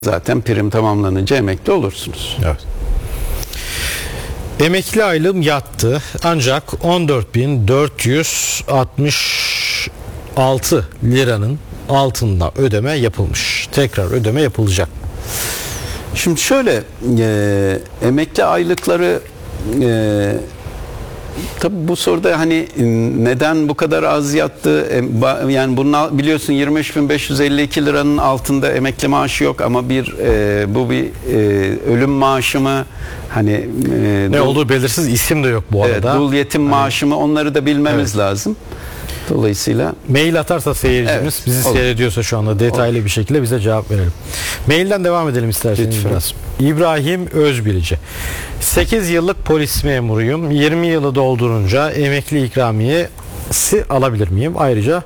Zaten prim tamamlanınca emekli olursunuz. Evet. Emekli aylığım yattı ancak 14.466 liranın altında ödeme yapılmış. Tekrar ödeme yapılacak. Şimdi şöyle emekli aylıkları tabi bu soruda hani neden bu kadar az yattı? Yani bunun biliyorsun 23.552 liranın altında emekli maaşı yok ama bu bir ölüm maaşı mı? Hani ne olduğu belirsiz, isim de yok bu arada. Dul yetim maaşı mı? Onları da bilmemiz lazım. Dolayısıyla mail atarsa seyircimiz bizi seyrediyorsa şu anda detaylı bir şekilde bize cevap verelim. Mailden devam edelim isterseniz lütfen. biraz. İbrahim Özbirici. 8 yıllık polis memuruyum. 20 yılı doldurunca emekli ikramiyesi alabilir miyim? Ayrıca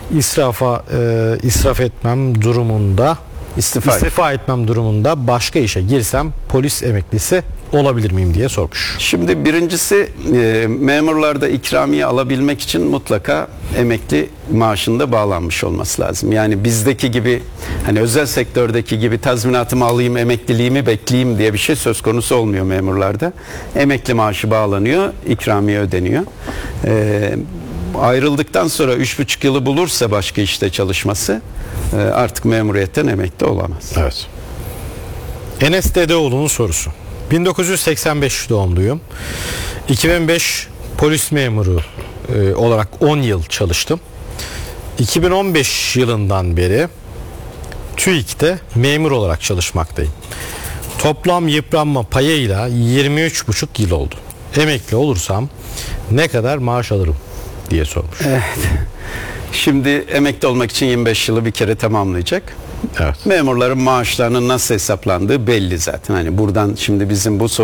israf etmem durumunda istifa etmem durumunda başka işe girsem polis emeklisi olabilir miyim diye sormuş. Şimdi birincisi memurlarda ikramiye alabilmek için mutlaka emekli maaşında bağlanmış olması lazım. Yani bizdeki gibi hani özel sektördeki gibi tazminatımı alayım emekliliğimi bekleyeyim diye bir şey söz konusu olmuyor memurlarda. Emekli maaşı bağlanıyor, ikramiye ödeniyor. Ayrıldıktan sonra 3,5 yılı bulursa başka işte çalışması artık memuriyetten emekli olamaz. Evet. Enes Dedeoğlu'nun sorusu. 1985 doğumluyum. 2005 polis memuru olarak 10 yıl çalıştım. 2015 yılından beri TÜİK'te memur olarak çalışmaktayım. Toplam yıpranma payıyla 23,5 yıl oldu. Emekli olursam ne kadar maaş alırım diye sormuş. Evet. Şimdi emekli olmak için 25 yılı bir kere tamamlayacak. Evet. Memurların maaşlarının nasıl hesaplandığı belli zaten. Hani buradan şimdi bizim bu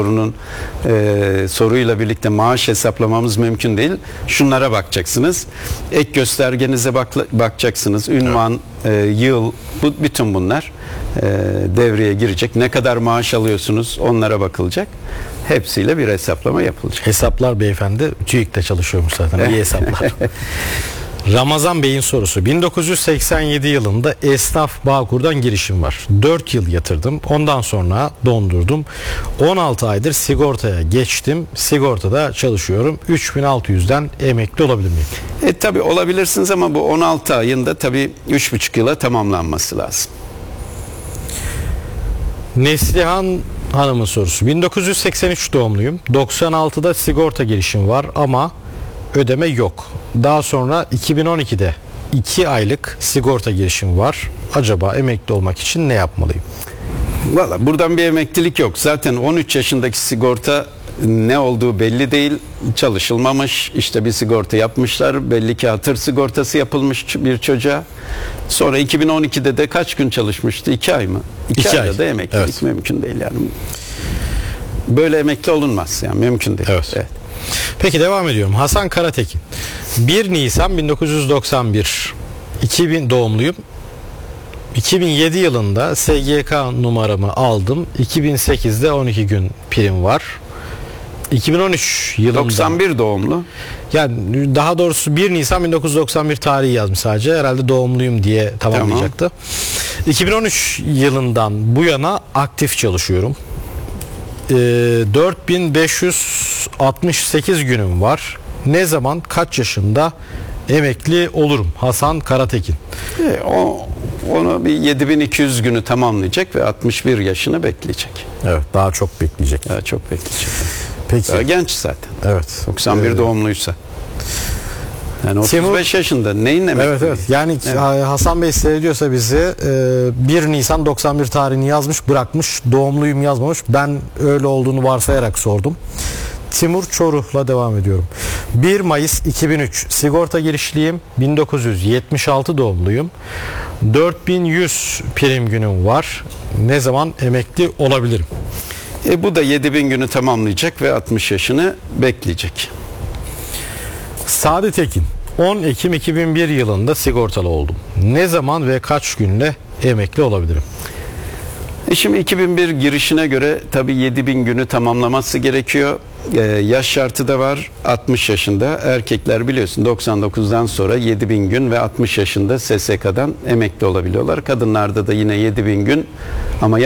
soruyla birlikte maaş hesaplamamız mümkün değil. Şunlara bakacaksınız. Ek göstergenize bakacaksınız. Ünvan, yıl, bütün bunlar devreye girecek. Ne kadar maaş alıyorsunuz onlara bakılacak. Hepsiyle bir hesaplama yapılacak. Hesaplar beyefendi TÜİK'te çalışıyormuş zaten. İyi hesaplar. Ramazan Bey'in sorusu. 1987 yılında Esnaf Bağkur'dan girişim var. 4 yıl yatırdım. Ondan sonra dondurdum. 16 aydır sigortaya geçtim. Sigortada çalışıyorum. 3600'den emekli olabilir miyim? Tabii olabilirsiniz ama bu 16 ayında tabii 3,5 yıla tamamlanması lazım. Neslihan Hanım'ın sorusu. 1983 doğumluyum. 96'da sigorta girişim var ama ödeme yok. Daha sonra 2012'de 2 aylık sigorta girişim var. Acaba emekli olmak için ne yapmalıyım? Valla buradan bir emeklilik yok. Zaten 13 yaşındaki sigorta ne olduğu belli değil. Çalışılmamış. İşte bir sigorta yapmışlar. Belli ki hatır sigortası yapılmış bir çocuğa. Sonra 2012'de de kaç gün çalışmıştı? 2 ay mı? 2 ayda da emeklilik mümkün değil yani. Böyle emekli olunmaz yani mümkün değil. Evet. Peki devam ediyorum. Hasan Karatekin. 1 Nisan 1991 2000 doğumluyum. 2007 yılında SGK numaramı aldım. 2008'de 12 gün prim var. 2013 yılında 91 doğumlu. Yani daha doğrusu 1 Nisan 1991 tarihi yazmış sadece. Herhalde doğumluyum diye tamamlayacaktı. Tamam. 2013 yılından bu yana aktif çalışıyorum. 4568 günüm var. Ne zaman, kaç yaşında emekli olurum? Hasan Karatekin. Onu bir 7200 günü tamamlayacak ve 61 yaşını bekleyecek. Evet, daha çok bekleyecek. Daha çok bekleyecek. Peki. Daha genç zaten. Evet. 91 doğumluysa. Yani 35 yaşında neyin emekli? Evet. Yani Hasan Bey seyrediyorsa bizi 1 Nisan 91 tarihini yazmış, bırakmış. Doğumluyum yazmamış. Ben öyle olduğunu varsayarak sordum. Timur Çoruh'la devam ediyorum. 1 Mayıs 2003 sigorta girişliyim. 1976 doğumluyum. 4100 prim günüm var. Ne zaman emekli olabilirim? Bu da 7000 günü tamamlayacak ve 60 yaşını bekleyecek. Sadi Tekin. 10 Ekim 2001 yılında sigortalı oldum. Ne zaman ve kaç günle emekli olabilirim? Şimdi 2001 girişine göre tabii 7000 günü tamamlaması gerekiyor. Yaş şartı da var. 60 yaşında erkekler biliyorsun 99'dan sonra 7000 gün ve 60 yaşında SSK'dan emekli olabiliyorlar. Kadınlarda da yine 7000 gün ama